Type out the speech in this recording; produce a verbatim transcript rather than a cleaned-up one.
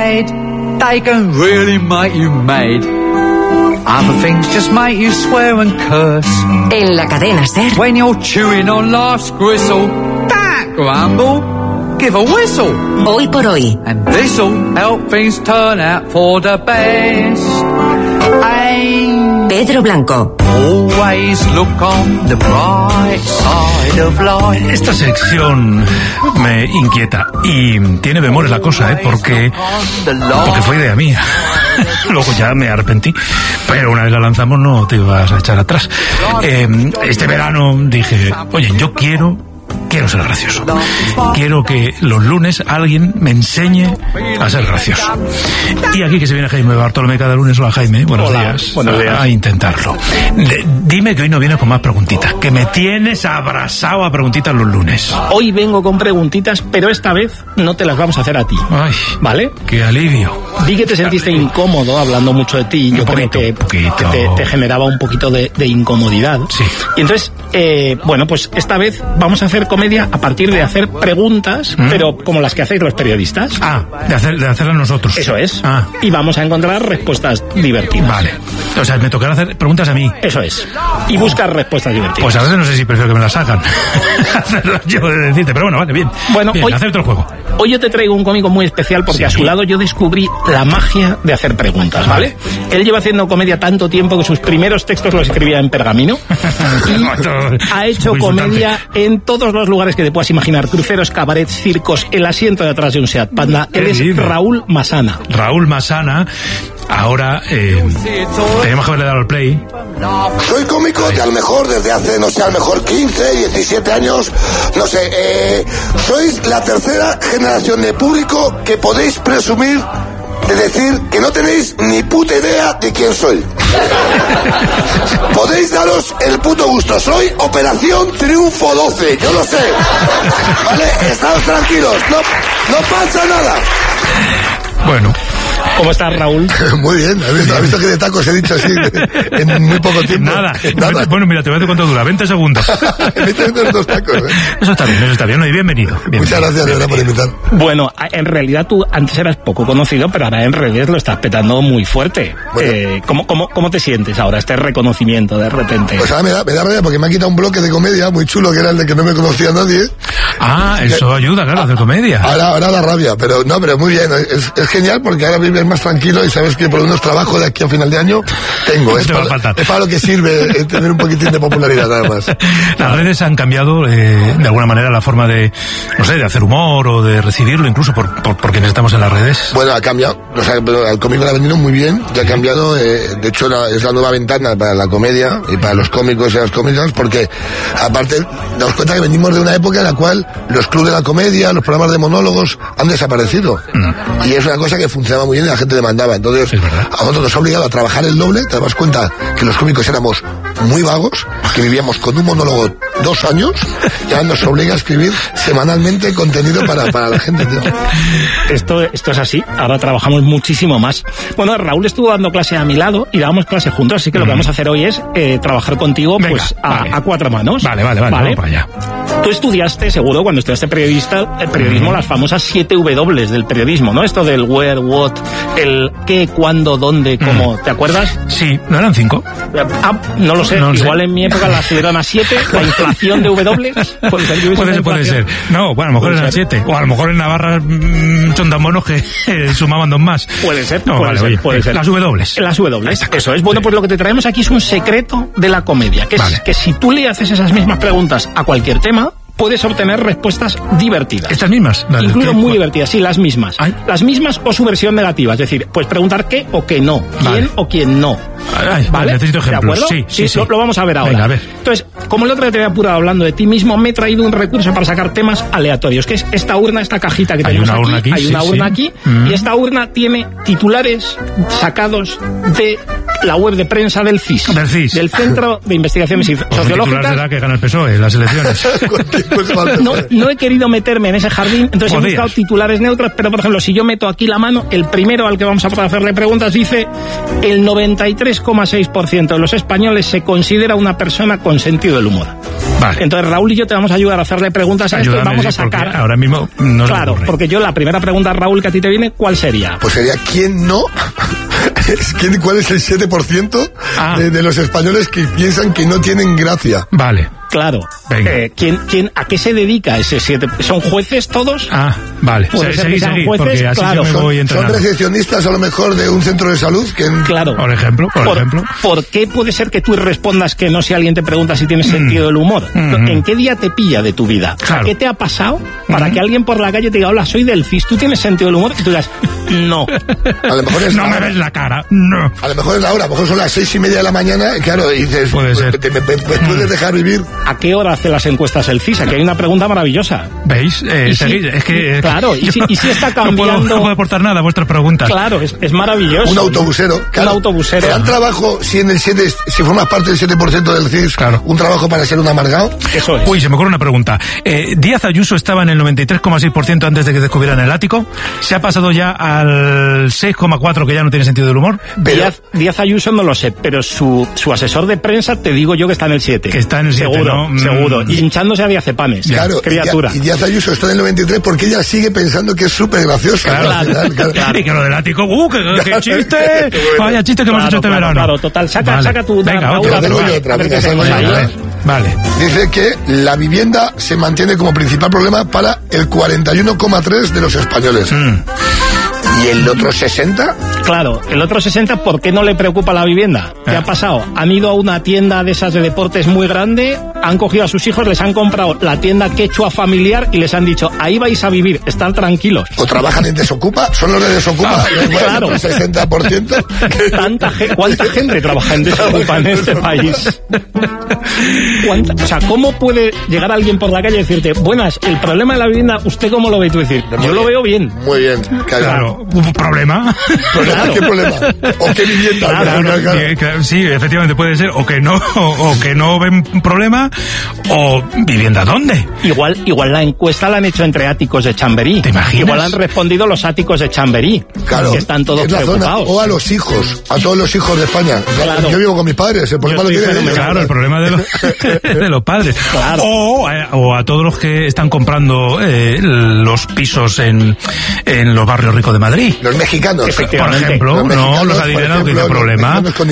made, they can really make you mad. Other things just make you swear and curse. En la cadena SER. When you're chewing on life's gristle, don't grumble, give a whistle. Hoy por hoy. And this'll help things turn out for the best. Ain't Pedro Blanco. Always look on the bright side of life. Esta sección me inquieta y tiene bemoles la cosa, ¿eh? Porque, porque fue idea mía. Luego ya me arrepentí, pero una vez la lanzamos no te ibas a echar atrás. Eh, este verano dije, oye, yo quiero... Quiero ser gracioso. Quiero que los lunes alguien me enseñe a ser gracioso. Y aquí que se viene Jaime Bartolomé cada lunes. Hola, Jaime. Buenos Hola, días. Buenos días. A intentarlo. De, dime que hoy no vienes con más preguntitas. Que me tienes abrazado a preguntitas los lunes. Hoy vengo con preguntitas, pero esta vez no te las vamos a hacer a ti. Ay, ¿vale? Qué alivio. Vi que te sentiste incómodo hablando mucho de ti. Yo Un creo poquito, que, un poquito. que te, te generaba un poquito de, de incomodidad. Sí. Y entonces, eh, bueno, pues esta vez vamos a hacer comedia a partir de hacer preguntas, ¿Mm? pero como las que hacéis los periodistas. Ah, de, hacer, de hacerlas nosotros. Eso es. Ah. Y vamos a encontrar respuestas divertidas. Vale. O sea, me tocará hacer preguntas a mí. Eso es. Y buscar respuestas divertidas. Pues a veces no sé si prefiero que me las hagan. Hacerlas yo de decirte, pero bueno, vale, bien. Bueno, bien, hoy, acepto el juego. Hoy yo te traigo un cómico muy especial porque sí, a su lado yo descubrí la magia de hacer preguntas, ¿vale? Él lleva haciendo comedia tanto tiempo que sus primeros textos los escribía en pergamino y ha hecho comedia en todos los lugares que te puedas imaginar: cruceros, cabarets, circos, el asiento de atrás de un Seat Panda. Él es lindo. Raúl Masana. Raúl Masana. Ahora eh, tenemos que haberle dado el play. Soy cómico de a lo mejor desde hace, no sé, a lo mejor quince, diecisiete años, no sé, eh, sois la tercera generación de público que podéis presumir de decir que no tenéis ni puta idea de quién soy. Podéis daros el puto gusto. Soy Operación Triunfo doce, yo lo sé. ¿Vale? Estados tranquilos, no, no pasa nada. Bueno. ¿Cómo estás, Raúl? Muy bien, ¿has visto, ¿has visto que de tacos he dicho así en muy poco tiempo? Nada. Nada. Bueno, mira, te voy a decir cuánto dura, veinte segundos. veinte dos tacos, ¿eh? Eso está bien, eso está bien. No, y bienvenido. bienvenido Muchas gracias, de verdad, por invitar. Bueno, en realidad tú antes eras poco conocido, pero ahora en redes lo estás petando muy fuerte. Bueno. Eh, ¿cómo, cómo, ¿Cómo te sientes ahora, este reconocimiento de repente? Pues ahora me da, me da rabia porque me han quitado un bloque de comedia muy chulo que era el de que no me conocía nadie. Ah, eso que, ayuda, claro, a hacer comedia. Ahora, ahora da rabia, pero no, pero muy bien. Es, es genial porque ahora vives más tranquilo y sabes que por unos trabajos de aquí a final de año tengo. Es, para, es para lo que sirve tener un poquitín de popularidad, nada más. Las redes han cambiado eh, de alguna manera la forma de, no sé, de hacer humor o de recibirlo, incluso por, por, por quienes estamos en las redes. Bueno, ha cambiado. O sea, el cómico lo ha vendido muy bien, ya ha cambiado. Eh, de hecho, la, es la nueva ventana para la comedia y para los cómicos y las cómicas, porque aparte, damos cuenta que venimos de una época en la cual los clubes de la comedia, los programas de monólogos han desaparecido. Mm. Y es una cosa que funcionaba muy bien y la gente demandaba. Entonces, sí, a nosotros nos ha obligado a trabajar el doble. Te das cuenta que los cómicos éramos muy vagos, que vivíamos con un monólogo dos años, y ahora nos obliga a escribir semanalmente contenido para, para la gente, tío. Esto, esto es así. Ahora trabajamos muchísimo más. Bueno, Raúl estuvo dando clase a mi lado y dábamos clase juntos, así que mm. lo que vamos a hacer hoy es eh, trabajar contigo. Venga, pues a, vale. a cuatro manos. Vale, vale, vale. ¿Vale? Vamos para allá. Tú estudiaste, seguro, cuando estudiaste periodista, el periodismo, mm. las famosas siete W del periodismo, ¿no? Esto del where, what, el qué, cuándo, dónde, cómo. Mm. ¿Te acuerdas? Sí, ¿no eran cinco? Ah, no lo sé. No Igual sé. En mi época las subieron a siete. La inflación de W. Puede ser, puede ser, puede ser. No, bueno, a lo mejor eran siete. O a lo mejor en Navarra mmm, son tan monos que eh, sumaban dos más. Puede ser, no, puede, vale, ser oye, puede ser. Las W. Las W. Eso es. Bueno, sí. Pues lo que te traemos aquí es un secreto de la comedia. Que vale. es que si tú le haces esas mismas preguntas a cualquier tema, puedes obtener respuestas divertidas. ¿Estas mismas? Dale, Incluso muy divertidas, sí, las mismas. ¿Ay? Las mismas o su versión negativa, es decir, pues preguntar qué o qué no, quién vale. o quién no. Ay, ¿vale? Necesito ejemplos. ¿De acuerdo? Sí, sí, sí. sí. Lo, lo vamos a ver ahora. Venga, a ver. Entonces, como el otro día te había apurado hablando de ti mismo, me he traído un recurso para sacar temas aleatorios, que es esta urna, esta cajita que hay tenemos una aquí. Urna aquí. Hay sí, una urna sí. aquí, mm. y esta urna tiene titulares sacados de la web de prensa del C I S, del, C I S. del Centro de Investigaciones pues Sociológicas. Será que gana el P S O E las elecciones. no, no he querido meterme en ese jardín, entonces Podías. he buscado titulares neutros, pero por ejemplo, si yo meto aquí la mano, el primero al que vamos a hacerle preguntas dice: el noventa y tres coma seis por ciento de los españoles se considera una persona con sentido del humor. Vale. Entonces Raúl y yo te vamos a ayudar a hacerle preguntas a Ayúdame, esto y vamos a sí, porque sacar... ahora mismo no se Claro, me ocurre. porque yo la primera pregunta, Raúl, que a ti te viene, ¿cuál sería? Pues sería, ¿quién no? ¿Quién, ¿Cuál es el siete por ciento Ah. de, de los españoles que piensan que no tienen gracia? Vale. Claro. Venga. Eh, ¿quién, quién, ¿A qué se dedica ese siete? ¿Son jueces todos? Ah, vale. Puede Se- ser seguí, que sean seguí, jueces, porque así claro. yo me Son, voy son entrenando. recepcionistas a lo mejor de un centro de salud que... Claro. Por ejemplo, por, Por, ejemplo. ¿Por qué puede ser que tú respondas que no si alguien te pregunta si tienes sentido del humor? Mm. ¿En qué día te pilla de tu vida? O sea, Claro. ¿qué te ha pasado para Mm. que alguien por la calle te diga, hola, soy del C I S, ¿tú tienes sentido del humor? Y tú digas, no. A lo mejor es No la me hora. ves la cara. No. A lo mejor es la hora, a lo mejor son las seis y media de la mañana, y claro, y dices, Puede ser. ¿te, me, me- me puedes dejar vivir? ¿A qué hora hace las encuestas el C I S? Aquí hay una pregunta maravillosa. ¿Veis? Eh, Y si- seguid. Es que... claro, y si- y si está No puedo, cambiando- no puedo aportar nada a vuestras preguntas. Claro, es, es maravilloso. Un autobusero. Claro, Un autobusero. ¿Te dan trabajo si en el siete, si formas parte del siete por ciento del C I S? Claro. ¿Un trabajo para ser un amargado? Eso es. Uy, se me ocurre una pregunta. Eh, Díaz Ayuso estaba en el noventa y tres coma seis por ciento antes de que descubrieran el ático. ¿Se ha pasado ya al seis coma cuatro por ciento que ya no tiene sentido del humor? Pero- Díaz, Díaz Ayuso no lo sé, pero su, su asesor de prensa te digo yo que está en el siete. Que está en el siete, Seguro, ¿no? Mm. seguro. Y hinchándose a diazepanes. Claro, Criatura. Y, Díaz- y Díaz Ayuso está en el noventa y tres porque ella sigue pensando que es súper graciosa. Claro, Al final, claro. Claro. Y que lo del ático, ¡uh, qué, qué chiste! Qué bueno. Vaya chiste que hemos Claro, hecho este claro, verano. claro, total. Saca- Vale. saca tu- Venga, Raúl, otra. a ver, Vale. otra, a ver venga, qué salgo tenemos yo, ahí. ¿eh? Vale. Dice que la vivienda se mantiene como principal problema para el cuarenta y uno coma tres de los españoles. Mm. ¿Y el otro sesenta? Claro, el otro sesenta, ¿por qué no le preocupa la vivienda? ¿Qué Ah. ha pasado? Han ido a una tienda de esas de deportes muy grande, han cogido a sus hijos, les han comprado la tienda quechua familiar y les han dicho, ahí vais a vivir, están tranquilos. ¿O trabajan en Desocupa? ¿Son los de Desocupa? Ah, Bueno, claro. el sesenta por ciento. Tanta ge- ¿Cuánta gente trabaja en Desocupa en este país? ¿Cuánta- o sea, ¿cómo puede llegar alguien por la calle y decirte, buenas, el problema de la vivienda, ¿usted cómo lo ve? Y tú decir, yo lo veo bien. Muy bien. Claro, ¿un problema? Claro. ¿Qué problema? ¿O qué vivienda? Claro, Claro, Claro, claro. que- que- sí, efectivamente puede ser, o que no, o, o que no ven problema, o vivienda dónde. Igual, igual la encuesta la han hecho entre áticos de Chamberí. ¿Te imaginas? Igual han respondido los áticos de Chamberí. Claro, Que están todos es la zona. preocupados. O a los hijos, a todos los hijos de España. Claro. Yo vivo con mis padres, el problema Yo lo estoy tienen ellos. fenomenal. Claro, el problema de los, de los padres. Claro. O, a- o a todos los que están comprando eh, los pisos en, en los barrios ricos de Madrid. Los mexicanos. Por Efectivamente. ejemplo, Los no, mexicanos, los por adinerados, que ejemplo, dice los problema. mexicanos con